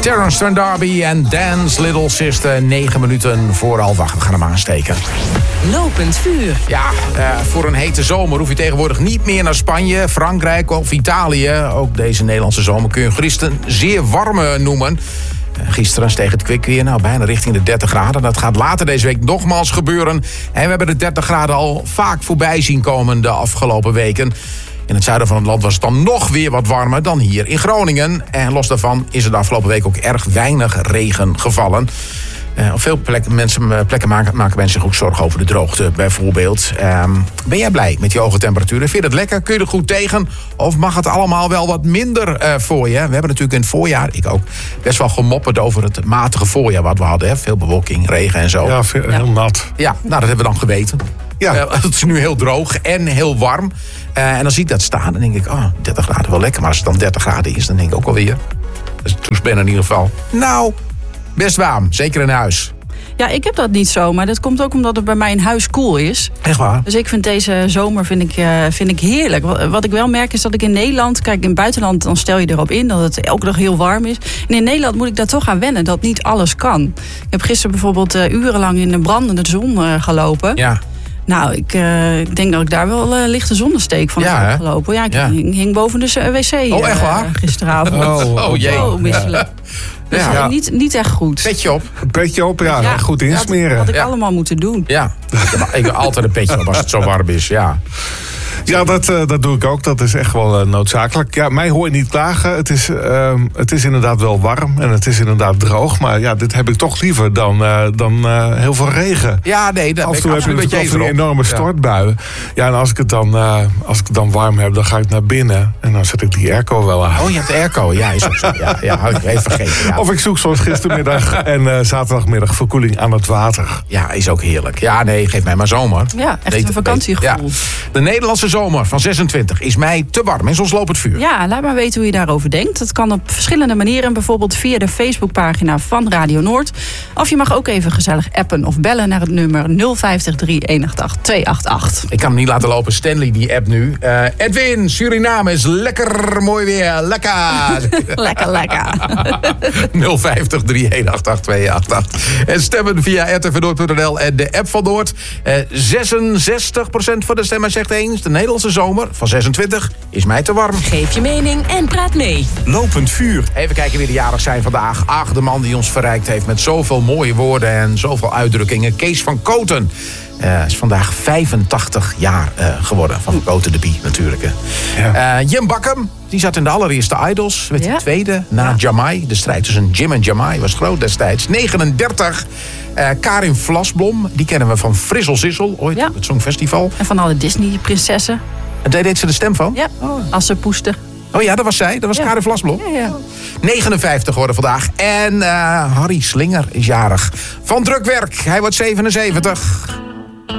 Terence Trent D'Arby en Dance Little Sister. 9 minuten voor 7:30. We gaan hem aansteken. Lopend vuur. Ja, voor een hete zomer hoef je tegenwoordig niet meer naar Spanje, Frankrijk of Italië. Ook deze Nederlandse zomer kun je gerust een zeer warme noemen. Gisteren steeg het kwik weer bijna richting de 30 graden. Dat gaat later deze week nogmaals gebeuren. En we hebben de 30 graden al vaak voorbij zien komen de afgelopen weken. In het zuiden van het land was het dan nog weer wat warmer dan hier in Groningen. En los daarvan is er de afgelopen week ook erg weinig regen gevallen. Op veel plekken maken mensen zich ook zorgen over de droogte, bijvoorbeeld. Ben jij blij met die hoge temperaturen? Vind je dat lekker? Kun je er goed tegen? Of mag het allemaal wel wat minder voor je? We hebben natuurlijk in het voorjaar, ik ook, best wel gemopperd over het matige voorjaar wat we hadden. Hè? Veel bewolking, regen en zo. Ja, heel nat. Ja, nou dat hebben we dan geweten. Ja. Het is nu heel droog en heel warm. En dan zie ik dat staan en denk ik, 30 graden wel lekker. Maar als het dan 30 graden is, dan denk ik ook alweer. Dat is toespannen in ieder geval. Nou, best warm. Zeker in huis. Ja, ik heb dat niet zo. Maar dat komt ook omdat het bij mij in huis koel is. Echt waar? Dus ik vind deze zomer vind ik heerlijk. Wat ik wel merk is dat ik in Nederland... Kijk, in het buitenland dan stel je erop in dat het elke dag heel warm is. En in Nederland moet ik daar toch aan wennen dat niet alles kan. Ik heb gisteren bijvoorbeeld urenlang in de brandende zon gelopen. Ja. Nou, ik denk dat ik daar wel lichte zonnesteek van heb gelopen. Ja, ik hing boven de wc echt waar? gisteravond. Oh jee. Oh, misselijk. Dus niet echt goed. Petje op, ja. Goed insmeren. Dat had ik allemaal moeten doen. Ja, ik heb altijd een petje op als het zo warm is, ja. Ja, dat doe ik ook. Dat is echt wel noodzakelijk. Ja, mij hoor je niet klagen. Het is inderdaad wel warm en het is inderdaad droog. Maar ja, dit heb ik toch liever dan heel veel regen. Ja, nee, dat af en toe heb je een enorme stortbui. Ja, en als ik het dan warm heb, dan ga ik naar binnen. En dan zet ik die airco wel aan. Oh, je hebt de airco. Ja, is ook zo. Ja, had ik even vergeten. Ja. Of ik zoek zoals gistermiddag en zaterdagmiddag verkoeling aan het water. Ja, is ook heerlijk. Ja, nee, geef mij maar zomer. Ja, echt een vakantiegevoel. Ja. De Nederlandse zomer van 26 is mij te warm. En soms loopt het vuur. Ja, laat maar weten hoe je daarover denkt. Dat kan op verschillende manieren. Bijvoorbeeld via de Facebookpagina van Radio Noord. Of je mag ook even gezellig appen of bellen naar het nummer 050 388 288. Ik kan hem niet laten lopen. Stanley, die app nu. Edwin, Suriname is lekker mooi weer. Lekker. lekker. 050 388 288. En stemmen via rtvnoord.nl en de app van Noord. 66% van de stemmers zegt eens. De Nederlandse zomer van 26 is mij te warm. Geef je mening en praat mee. Lopend vuur. Even kijken wie de jarig zijn vandaag. Ach, de man die ons verrijkt heeft met zoveel mooie woorden en zoveel uitdrukkingen. Kees van Koten. Is vandaag 85 jaar geworden. Van Koten de Bie natuurlijk. Ja. Jim Bakkum, die zat in de allereerste Idols. Werd de tweede na Jamai. De strijd tussen Jim en Jamai was groot destijds. 39. Karin Vlasblom, die kennen we van Frissel Sissel. Ooit op het Songfestival. En van alle Disney-prinsessen. En daar deed ze de stem van? Ja, Assepoester. Oh ja, dat was zij. Dat was Karin Vlasblom. Ja. 59 geworden vandaag. En Harry Slinger is jarig. Van Drukwerk. Hij wordt 77.